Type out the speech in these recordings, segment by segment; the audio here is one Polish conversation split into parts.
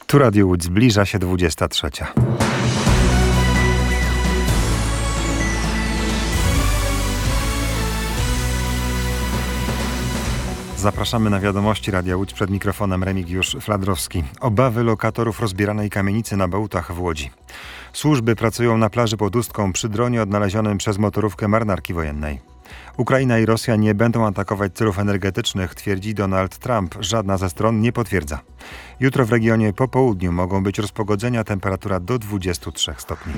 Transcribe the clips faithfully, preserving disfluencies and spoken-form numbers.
Tu Radio Łódź, zbliża się dwudziesta trzecia. Zapraszamy na wiadomości Radia Łódź, przed mikrofonem Remigiusz Fladrowski. Obawy lokatorów rozbieranej kamienicy na Bełtach w Łodzi. Służby pracują na plaży pod Ustką przy dronie odnalezionym przez motorówkę marynarki wojennej. Ukraina i Rosja nie będą atakować celów energetycznych, twierdzi Donald Trump. Żadna ze stron nie potwierdza. Jutro w regionie po południu mogą być rozpogodzenia, temperatura do dwudziestu trzech stopni.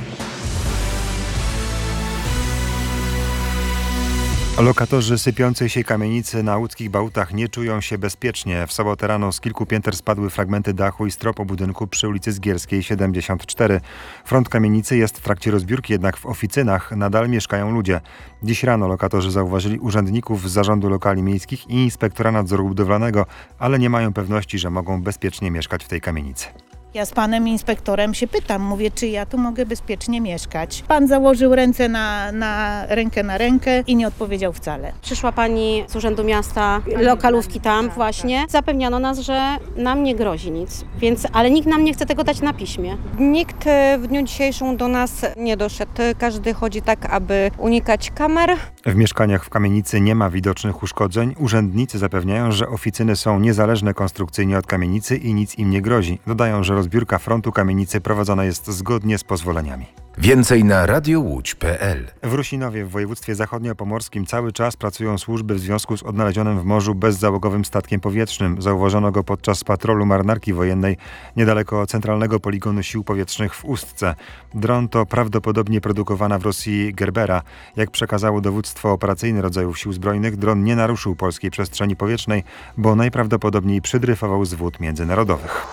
Lokatorzy sypiącej się kamienicy na łódzkich Bałtach nie czują się bezpiecznie. W sobotę rano z kilku pięter spadły fragmenty dachu i stropu budynku przy ulicy Zgierskiej siedemdziesiąt cztery. Front kamienicy jest w trakcie rozbiórki, jednak w oficynach nadal mieszkają ludzie. Dziś rano lokatorzy zauważyli urzędników z Zarządu Lokali Miejskich i Inspektora Nadzoru Budowlanego, ale nie mają pewności, że mogą bezpiecznie mieszkać w tej kamienicy. Ja z panem inspektorem się pytam, mówię, czy ja tu mogę bezpiecznie mieszkać. Pan założył ręce na, na rękę na rękę i nie odpowiedział wcale. Przyszła pani z Urzędu Miasta, lokalówki tam właśnie. Zapewniano nas, że nam nie grozi nic, więc, ale nikt nam nie chce tego dać na piśmie. Nikt w dniu dzisiejszym do nas nie doszedł. Każdy chodzi tak, aby unikać kamer. W mieszkaniach w kamienicy nie ma widocznych uszkodzeń. Urzędnicy zapewniają, że oficyny są niezależne konstrukcyjnie od kamienicy i nic im nie grozi. Dodają, że rozbiórka frontu kamienicy prowadzona jest zgodnie z pozwoleniami. Więcej na radiowódź kropka pe el. W Rusinowie w województwie zachodniopomorskim cały czas pracują służby w związku z odnalezionym w morzu bezzałogowym statkiem powietrznym. Zauważono go podczas patrolu marynarki wojennej niedaleko centralnego poligonu sił powietrznych w Ustce. Dron to prawdopodobnie produkowana w Rosji Gerbera. Jak przekazało dowództwo operacyjne rodzajów sił zbrojnych, dron nie naruszył polskiej przestrzeni powietrznej, bo najprawdopodobniej przydryfował z wód międzynarodowych.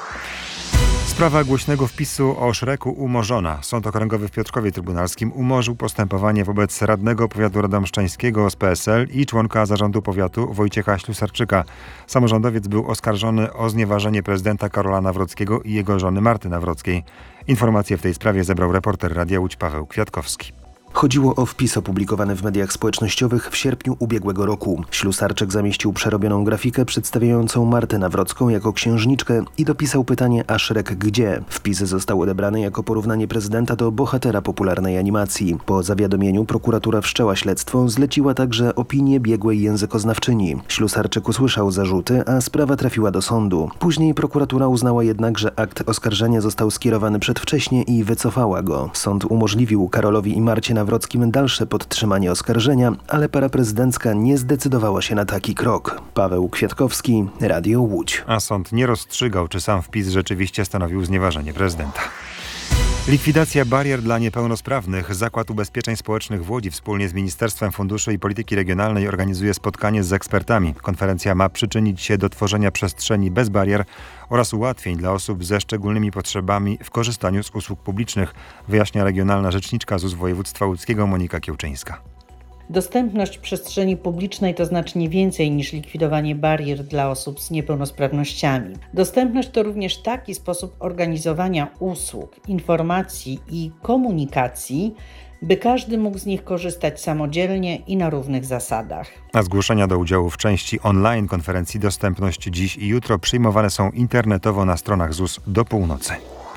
Sprawa głośnego wpisu o Szreku umorzona. Sąd Okręgowy w Piotrkowie Trybunalskim umorzył postępowanie wobec radnego powiatu radomszczańskiego z P S L i członka zarządu powiatu Wojciecha Ślusarczyka. Samorządowiec był oskarżony o znieważenie prezydenta Karola Nawrockiego i jego żony Marty Nawrockiej. Informacje w tej sprawie zebrał reporter Radia Łódź Paweł Kwiatkowski. Chodziło o wpis opublikowany w mediach społecznościowych w sierpniu ubiegłego roku. Ślusarczyk zamieścił przerobioną grafikę przedstawiającą Martę Nawrocką jako księżniczkę i dopisał pytanie: a Szrek gdzie? Wpis został odebrany jako porównanie prezydenta do bohatera popularnej animacji. Po zawiadomieniu prokuratura wszczęła śledztwo, zleciła także opinię biegłej językoznawczyni. Ślusarczyk usłyszał zarzuty, a sprawa trafiła do sądu. Później prokuratura uznała jednak, że akt oskarżenia został skierowany przedwcześnie i wycofała go. Sąd umożliwił Karolowi i Marcie Nawrockim dalsze podtrzymanie oskarżenia, ale para prezydencka nie zdecydowała się na taki krok. Paweł Kwiatkowski, Radio Łódź. A sąd nie rozstrzygał, czy sam wpis rzeczywiście stanowił znieważenie prezydenta. Likwidacja barier dla niepełnosprawnych. Zakład Ubezpieczeń Społecznych w Łodzi wspólnie z Ministerstwem Funduszy i Polityki Regionalnej organizuje spotkanie z ekspertami. Konferencja ma przyczynić się do tworzenia przestrzeni bez barier oraz ułatwień dla osób ze szczególnymi potrzebami w korzystaniu z usług publicznych, wyjaśnia regionalna rzeczniczka Z U S województwa łódzkiego Monika Kiełczyńska. Dostępność przestrzeni publicznej to znacznie więcej niż likwidowanie barier dla osób z niepełnosprawnościami. Dostępność to również taki sposób organizowania usług, informacji i komunikacji, by każdy mógł z nich korzystać samodzielnie i na równych zasadach. A zgłoszenia do udziału w części online konferencji Dostępność dziś i jutro przyjmowane są internetowo na stronach Z U S do północy.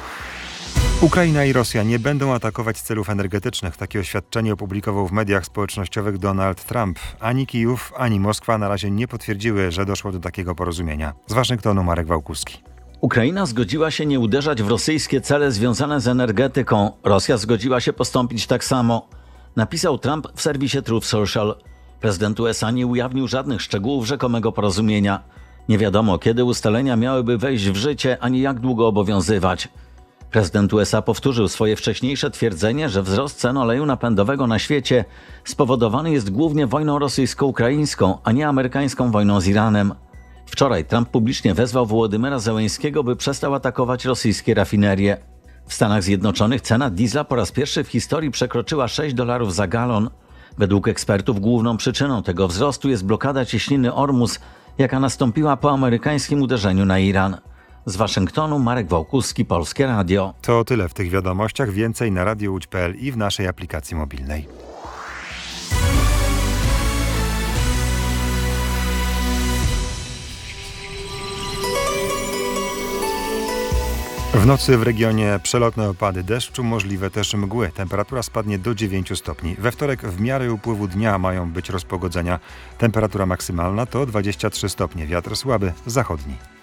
Ukraina i Rosja nie będą atakować celów energetycznych. Takie oświadczenie opublikował w mediach społecznościowych Donald Trump. Ani Kijów, ani Moskwa na razie nie potwierdziły, że doszło do takiego porozumienia. Z Waszyngtonu Marek Wałkuski. Ukraina zgodziła się nie uderzać w rosyjskie cele związane z energetyką. Rosja zgodziła się postąpić tak samo. Napisał Trump w serwisie Truth Social. Prezydent U S A nie ujawnił żadnych szczegółów rzekomego porozumienia. Nie wiadomo, kiedy ustalenia miałyby wejść w życie, ani jak długo obowiązywać. Prezydent U S A powtórzył swoje wcześniejsze twierdzenie, że wzrost cen oleju napędowego na świecie spowodowany jest głównie wojną rosyjsko-ukraińską, a nie amerykańską wojną z Iranem. Wczoraj Trump publicznie wezwał Wołodymyra Zełenskiego, by przestał atakować rosyjskie rafinerie. W Stanach Zjednoczonych cena diesla po raz pierwszy w historii przekroczyła sześć dolarów za galon. Według ekspertów główną przyczyną tego wzrostu jest blokada cieśniny Ormus, jaka nastąpiła po amerykańskim uderzeniu na Iran. Z Waszyngtonu Marek Wałkuski, Polskie Radio. To tyle w tych wiadomościach. Więcej na radio łódź kropka pe el i w naszej aplikacji mobilnej. W nocy w regionie przelotne opady deszczu, możliwe też mgły. Temperatura spadnie do dziewięciu stopni. We wtorek w miarę upływu dnia mają być rozpogodzenia. Temperatura maksymalna to dwadzieścia trzy stopnie. Wiatr słaby, zachodni.